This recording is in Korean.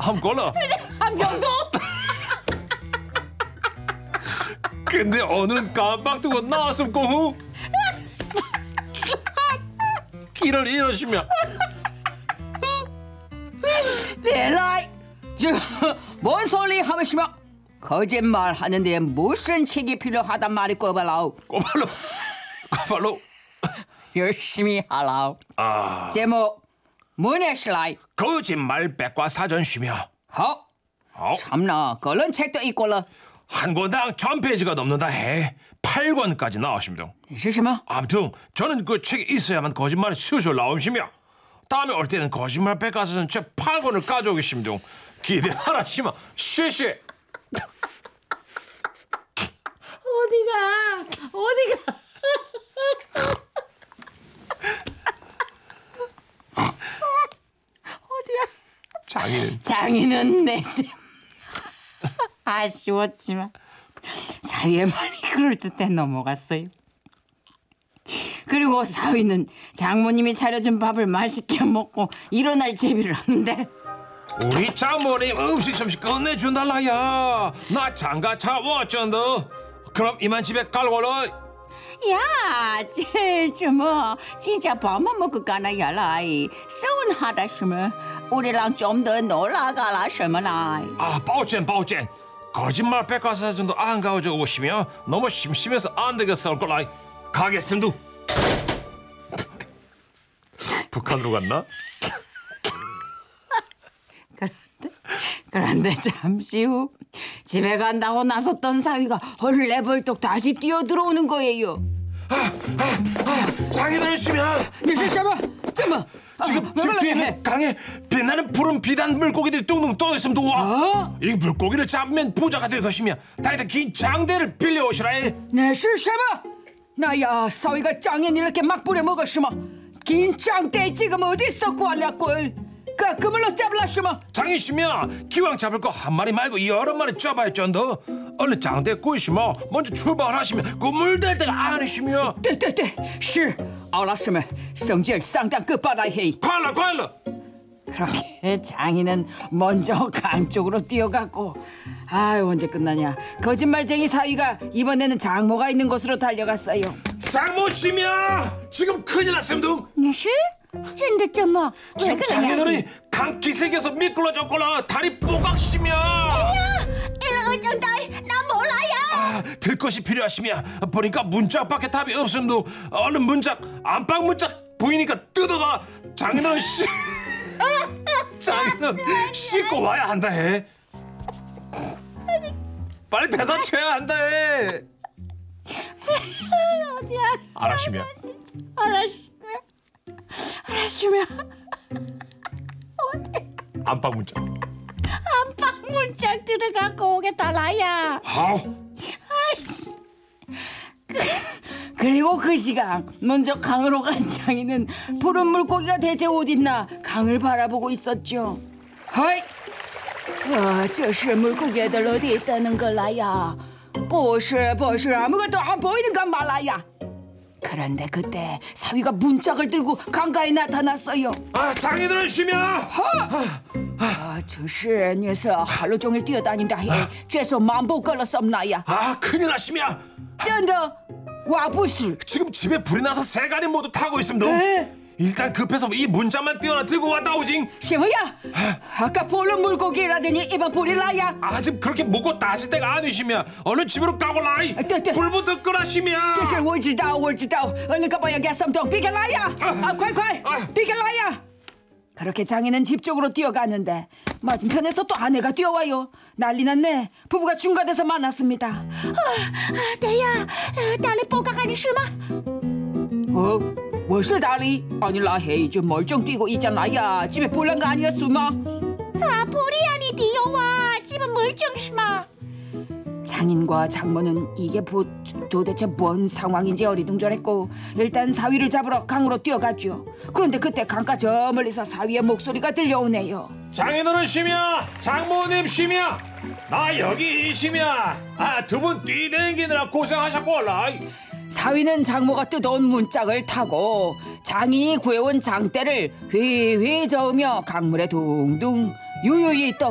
한번 골라. 한병도? 근데 오늘은 깜빡 두고 나왔음 고후. 길을 잃으시면. 原来这뭔 소리 하시며 거짓말 하는데 무슨 책이 필요하단 말이 꼬발라우. 꼬발로. 열심히 하라우. 제목 뭐냐시라이. 거짓말 백과사전시며. 참나 그런 책도 있고라. 한 권당 1000페이지가 넘는다 해. 8권까지 나오십니다. 是什么? 아무튼 저는 그 책이 있어야만 거짓말이 술술 나오시며 다음에 올 때는 거짓말 백과사전 책 8권을 가져오겠습니다. 기대하라시마. 쉐쉐. 어디가? 어디야? 장인은 내심 아쉬웠지만 사위의 말이 그럴듯해 넘어갔어요. 그리고 사위는 장모님이 차려준 밥을 맛있게 먹고 일어날 제비를 하는데 우리 장모님 음식 솜씨 끝내준달라야. 나 장가차 왔전다. 그럼 이만 집에 갈거라. 야, 뭐 진짜 밥만 먹고 가나 야라이. 서운하다 싶으면 우리랑 좀 더 놀아가라 싶으라. 바오젠. 거짓말 백과사전도 안 가져 오시면 너무 심심해서 안 되겠어 걸라. 가겠습니다. 북한으로 갔나? 그런데 잠시 후 집에 간다고 나섰던 사위가 헐레벌떡 다시 뛰어들어오는 거예요. 장인어른 씨면 지금 뒤에 강에 빛나는 푸른 비단 물고기들이 뚱뚱 떠있으면 도와. 이 물고기를 잡으면 부자가 될 것이며 당장 긴 장대를 빌려오시라. 네, 是什么? 나야 사위가 장인 이렇게 막 부려먹었으며 긴 장대 지금 어디서 구하려고. 그물로 잡으라시마. 장인 씨면 기왕 잡을 거 한 마리 말고 여러 마리 잡아야 쩐다. 얼른 장대 꾸시면 먼저 출발하시면 그물 될 때가 아니시며. 对是알았으면 성질 상당 끝바라해. 快了 그렇게 장인은 먼저 강 쪽으로 뛰어갔고 언제 끝나냐. 거짓말쟁이 사위가 이번에는 장모가 있는 곳으로 달려갔어요. 장모 씨면 지금 큰일 났습니다. 你是真的这么 지금 장인어른이 강 기색에서 미끄러졌거나 다리 뽀각시며. 이런 어쩐다. 나 몰라요. 들 것이 필요하시면 보니까 문짝밖에 답이 없습니다. 얼른 문짝 안방 문짝 보이니까 뜯어가. 장인어른 씨. 장인어른 씻고 와야 한다 해. 빨리 대사 쳐야 한다 해. 어디야? 알았시면 어디? 안방 문짝. 안방 문짝 들어가고 오겠다 라야. 그리고 그 시각 먼저 강으로 간 장인은 푸른 물고기가 대체 어딨나 강을 바라보고 있었죠. 하이, 这是 물고기들 어디 있다는 걸라야. 不是 아무것도 안 보이는 건 말라야. 그런데 그때 사위가 문짝을 들고 강가에 나타났어요. 장인어른 쉬면. 这是 녀석 하루 종일 뛰어다닌다 해. 죄서 만보 걸었었나야. 큰일 나시면. 真的 와不是 지금 집에 불이 나서 세 가리 모두 타고 있습니다. 일단 급해서 이 문짝만 띄어나 들고 왔다 오징. 什么呀? 아까 푸른 물고기라더니 이번 불이 나야. 지금 그렇게 묻고 따질 때가 아니시면 얼른 집으로 가고 라이. 불부터 끄라시면. 这事我知道 얼른 가봐야겠어. 비켜라야. 快 비켜라야. 그렇게 장인은 집 쪽으로 뛰어갔는데 맞은편에서 또 아내가 뛰어와요. 난리 났네. 부부가 중간에서 만났습니다. 대야, 다리 뽀각하니 싫마? 我是大力 아니 라헤이 좀 멀쩡 뛰고 있잖아야. 집에 불난 거 아니었으마? 불이 아니 뛰어와. 집은 멀쩡시마. 장인과 장모는 이게 도대체 뭔 상황인지 어리둥절했고 일단 사위를 잡으러 강으로 뛰어갔죠. 그런데 그때 강가 저 멀리서 사위의 목소리가 들려오네요. 장인어른 쉬며 장모님 쉬며 나 여기 있으며 두 분 뛰댕기느라 고생하셨고라. 사위는 장모가 뜯어온 문짝을 타고 장인이 구해온 장대를 휘휘 저으며 강물에 둥둥 유유히 떠